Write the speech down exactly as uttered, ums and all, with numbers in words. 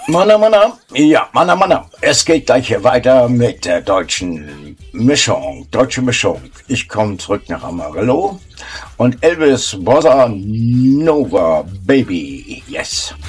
Manna, Manna, ja, Manna, Manna. Es geht gleich hier weiter mit der deutschen Mischung. Deutsche Mischung. Ich komme zurück nach Amarillo und Elvis Bossa Nova, Baby, yes.